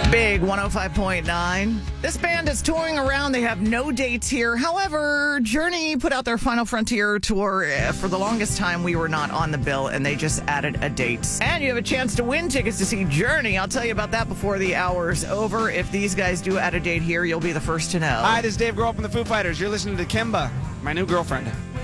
Big 105.9. This band is touring around. They have no dates here. However, Journey put out their Final Frontier tour. For the longest time, we were not on the bill, and they just added a date. And you have a chance to win tickets to see Journey. I'll tell you about that before the hour's over. If these guys do add a date here, you'll be the first to know. Hi, this is Dave Grohl from the Foo Fighters. You're listening to Kimba, my new girlfriend.